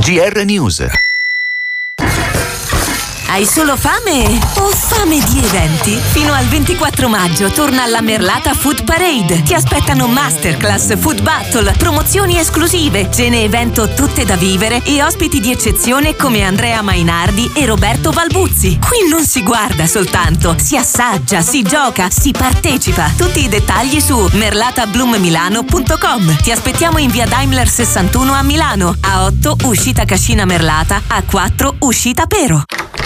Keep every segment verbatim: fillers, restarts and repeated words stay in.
G R News. Hai solo fame o fame di eventi? Fino al ventiquattro maggio torna alla Merlata Food Parade. Ti aspettano masterclass, food battle, promozioni esclusive, cene evento tutte da vivere e ospiti di eccezione come Andrea Mainardi e Roberto Valbuzzi. Qui non si guarda soltanto, si assaggia, si gioca, si partecipa. Tutti i dettagli su merlata bloom milano punto com. Ti aspettiamo in via Daimler sessantuno a Milano, A otto uscita Cascina Merlata, A quattro uscita Pero.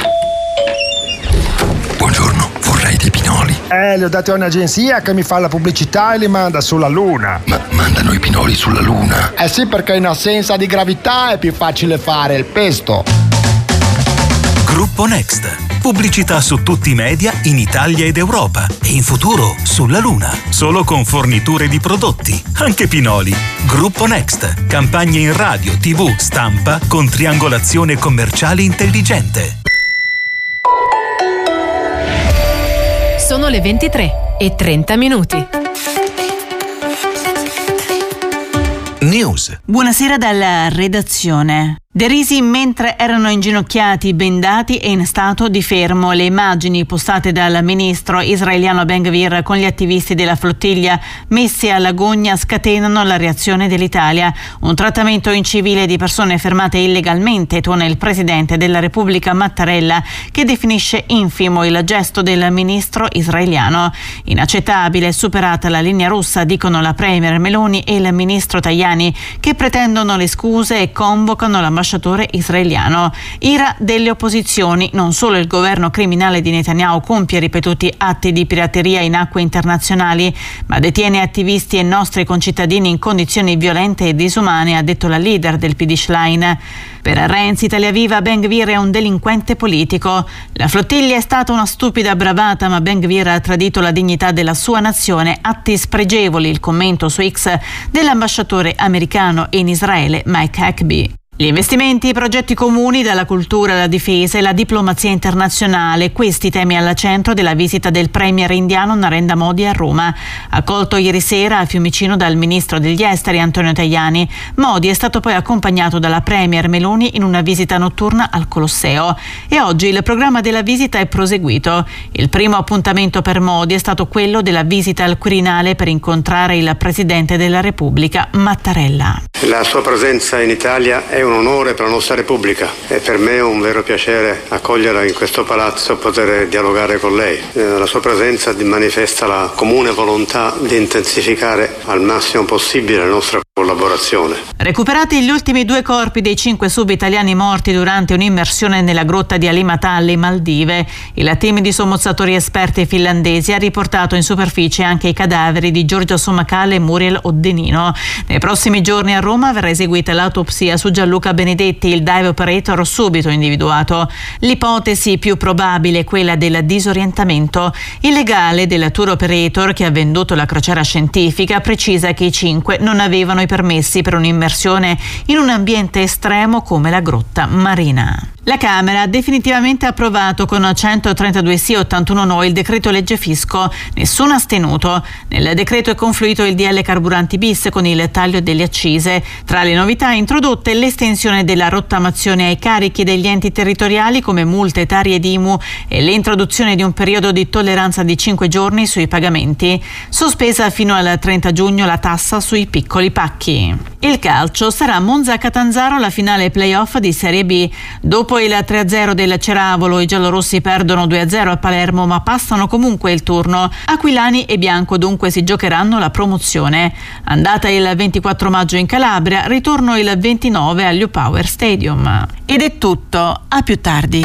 Buongiorno, vorrei dei pinoli. Eh, li ho dati a un'agenzia che mi fa la pubblicità e li manda sulla Luna. Ma mandano i pinoli sulla Luna? Eh sì, perché in assenza di gravità è più facile fare il pesto. Gruppo Next. Pubblicità su tutti i media in Italia ed Europa e in futuro sulla Luna. Solo con forniture di prodotti, anche pinoli. Gruppo Next. Campagne in radio, tivù, stampa con triangolazione commerciale intelligente. Sono le ventitré e trenta minuti. News. Buonasera dalla redazione. Derisi mentre erano inginocchiati, bendati e in stato di fermo. Le immagini postate dal ministro israeliano Ben Gvir con gli attivisti della flottiglia messi alla gogna scatenano la reazione dell'Italia. Un trattamento incivile di persone fermate illegalmente, tuona il presidente della Repubblica Mattarella, che definisce infimo il gesto del ministro israeliano. Inaccettabile, superata la linea rossa, dicono la premier Meloni e il ministro Tajani, che pretendono le scuse e convocano l'ambasciatore israeliano. Ira delle opposizioni. Non solo il governo criminale di Netanyahu compie ripetuti atti di pirateria in acque internazionali, ma detiene attivisti e nostri concittadini in condizioni violente e disumane, ha detto la leader del P D Schlein. Per Renzi, Italia Viva, Ben Gvir è un delinquente politico. La flottiglia è stata una stupida bravata, ma Ben Gvir ha tradito la dignità della sua nazione. Atti spregevoli, il commento su X dell'ambasciatore americano in Israele Mike Huckabee. Gli investimenti, i progetti comuni, dalla cultura alla difesa e la diplomazia internazionale, questi temi al centro della visita del premier indiano Narendra Modi a Roma. Accolto ieri sera a Fiumicino dal ministro degli esteri Antonio Tajani, Modi è stato poi accompagnato dalla premier Meloni in una visita notturna al Colosseo. E oggi il programma della visita è proseguito. Il primo appuntamento per Modi è stato quello della visita al Quirinale per incontrare il presidente della Repubblica Mattarella. La sua presenza in Italia è un onore per la nostra Repubblica e per me è un vero piacere accoglierla in questo palazzo e poter dialogare con lei. La sua presenza manifesta la comune volontà di intensificare al massimo possibile la nostra collaborazione. Recuperati gli ultimi due corpi dei cinque sub italiani morti durante un'immersione nella grotta di Alimata alle Maldive. Il team di sommozzatori esperti finlandesi ha riportato in superficie anche i cadaveri di Giorgio Somacale e Muriel Oddenino. Nei prossimi giorni a Roma verrà eseguita l'autopsia su Gianluca Benedetti, il dive operator subito individuato. L'ipotesi più probabile è quella del disorientamento. Il legale del tour operator che ha venduto la crociera scientifica precisa che i cinque non avevano i permessi per un'immersione in un ambiente estremo come la grotta marina. La Camera ha definitivamente approvato con centotrentadue sì e ottantuno no il decreto legge fisco, nessun astenuto. Nel decreto è confluito il D L carburanti bis con il taglio delle accise. Tra le novità introdotte l'estensione della rottamazione ai carichi degli enti territoriali come multe, tari ed I M U e l'introduzione di un periodo di tolleranza di cinque giorni sui pagamenti. Sospesa fino al trenta giugno la tassa sui piccoli pacchi. Il calcio sarà Monza-Catanzaro la finale playoff di Serie B. Dopo il tre a zero del Ceravolo, i giallorossi perdono due a zero a Palermo ma passano comunque il turno. Aquilani e Bianco dunque si giocheranno la promozione. Andata il ventiquattro maggio in Calabria, ritorno il ventinove agli Power Stadium. Ed è tutto, a più tardi.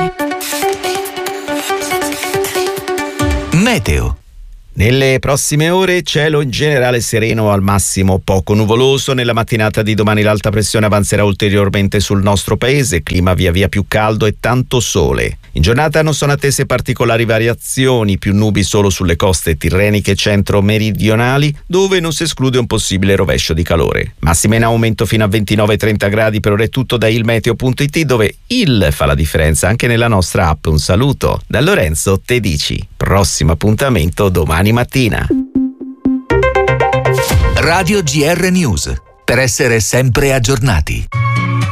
Meteo. Nelle prossime ore cielo in generale sereno, al massimo poco nuvoloso. Nella mattinata di domani l'alta pressione avanzerà ulteriormente sul nostro paese, clima via via più caldo e tanto sole. In giornata non sono attese particolari variazioni, più nubi solo sulle coste tirreniche centro-meridionali, dove non si esclude un possibile rovescio di calore. Massima in aumento fino a ventinove trenta gradi. Per ora è tutto da ilmeteo punto it, dove il fa la differenza anche nella nostra app. Un saluto da Lorenzo Tedici. Prossimo appuntamento domani mattina. Radio G R News, per essere sempre aggiornati.